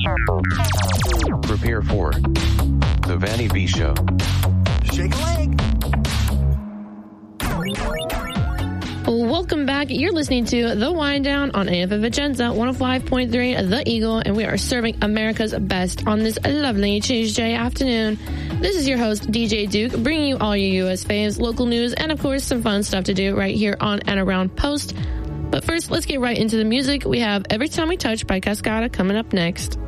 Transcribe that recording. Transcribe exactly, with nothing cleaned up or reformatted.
Prepare for the Vanny V Show. Shake a leg. Welcome back. You're listening to The Wind Down on A F M Vicenza, one oh five point three The Eagle, and we are serving America's best on this lovely Tuesday afternoon. This is your host, D J Duke, bringing you all your U S faves, local news, and of course some fun stuff to do right here on and around Post. But first, let's get right into the music. We have Every Time We Touch by Cascada coming up next.